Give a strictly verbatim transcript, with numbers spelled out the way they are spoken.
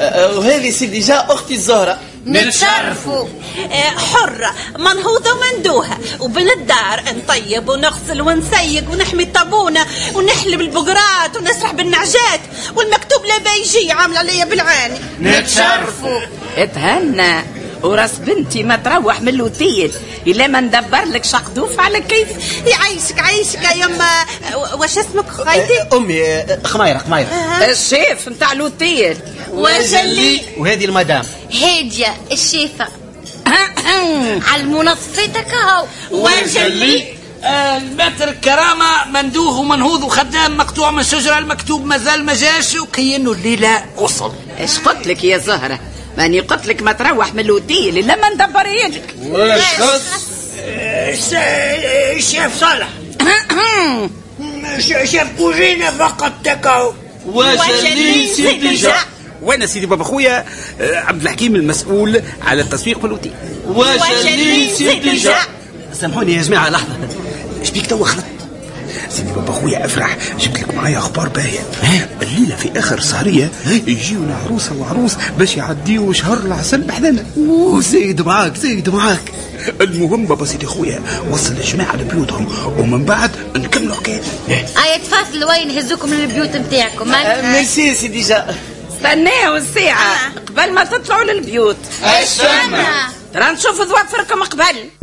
وهذه سي ديجا اختي الزهره. نتشرفوا. حرة منهوضة ومندوها وبن الدار نطيب ونغسل ونسيق ونحمي الطابونة ونحلب البقرات ونسرح بالنعجات والمكتوب لا بيجي عامل عليا بالعاني. نتشرفوا. اتهنى وراس بنتي ما تروح من اللوتيل إلا ما ندبر لك شقدوف على كيف. يعيشك عيشك يا يما. واش اسمك خايتي؟ امي خميره خميره. الشيف نتاع اللوتيل. وجلي. وهذه المدام هادية الشيفة. على المنظفتك هاو. وجلي. المتر كرامة مندوه ومنهوض وخدام مقطوع من الشجرة المكتوب مازال ما جاش وكينه الليلة وصل. ايش قلت لك يا زهرة؟ ماني قلت لك ما تروح من اللوتيل الا ما ندبر لك. واش الشيف صالح شيف كوجينة فقط تكاو. وجلي سيدي جا. وانا سيدي بابا خويا عبد الحكيم المسؤول على التسويق في اللوتيل. وجلي سيدي جا. سامحوني يا جماعه لحظه، ايش بيك توا خلط؟ سيدي بابا خويا افرح، جبت لك معايا اخبار باهيه. الليله في اخر سهريه يجيونا عروسه وعروس باش يعديوا شهر العسل بحذانا. وزيد معاك زيد معاك. المهم بابا سيدي خويا وصل الجماعه لبيوتهم ومن بعد نكملوا حكايه. ايا تفاصلوا وين يهزوكم من البيوت نتاعكم. ميرسي سيدي جا. استناو الساعه قبل ما تطلعوا للبيوت. ايش ترى نشوف ظوافركم قبل.